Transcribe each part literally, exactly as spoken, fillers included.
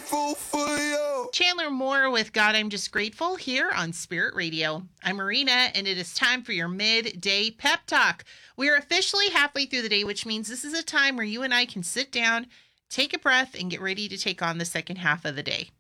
grateful for you. Chandler Moore with God, I'm Just Grateful here on Spirit Radio. I'm Marina, and it is time for your midday pep talk. We are officially halfway through the day, which means this is a time where you and I can sit down, take a breath, and get ready to take on the second half of the day.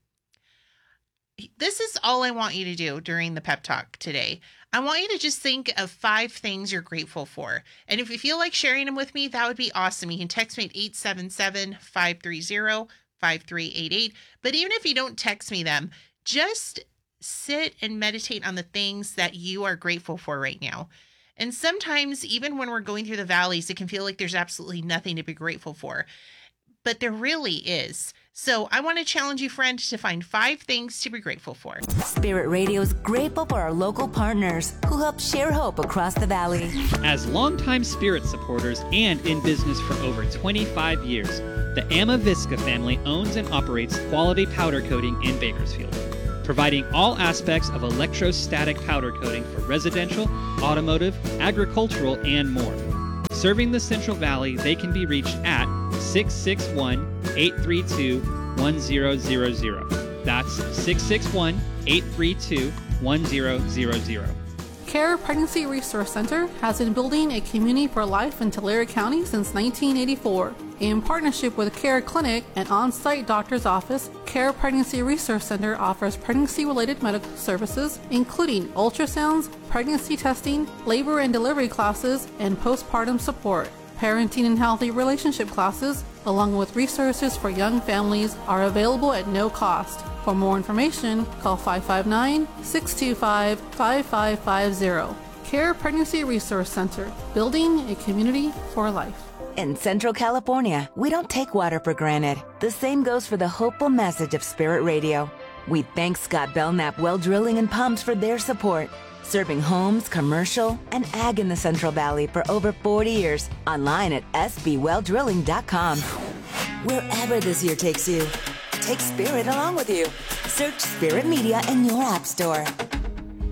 This is all I want you to do during the pep talk today. I want you to just think of five things you're grateful for. And if you feel like sharing them with me, that would be awesome. You can text me at eight seven seven, five three zero, five three eight eight. But even if you don't text me them, just sit and meditate on the things that you are grateful for right now. And sometimes, even when we're going through the valleys, it can feel like there's absolutely nothing to be grateful for. But there really is. So I want to challenge you, friend, to find five things to be grateful for. Spirit Radio's grateful for our local partners who help share hope across the valley. As longtime Spirit supporters and in business for over twenty-five years, the Amavisca family owns and operates Quality Powder Coating in Bakersfield, providing all aspects of electrostatic powder coating for residential, automotive, agricultural, and more. Serving the Central Valley, they can be reached at six six one, eight three two, one zero zero zero. That's six six one, eight three two, one zero zero zero. CARE Pregnancy Resource Center has been building a community for life in Tulare County since nineteen eighty-four. In partnership with CARE Clinic, an on-site doctor's office, CARE Pregnancy Resource Center offers pregnancy-related medical services, including ultrasounds, pregnancy testing, labor and delivery classes, and postpartum support. Parenting and healthy relationship classes, along with resources for young families, are available at no cost. For more information, call five five nine, six two five, five five five zero. CARE Pregnancy Resource Center, building a community for life. In Central California, we don't take water for granted. The same goes for the hopeful message of Spirit Radio. We thank Scott Belknap Well Drilling and Pumps for their support, serving homes, commercial, and ag in the Central Valley for over forty years. Online at s b well drilling dot com. Wherever this year takes you, take Spirit along with you. Search Spirit Media in your app store.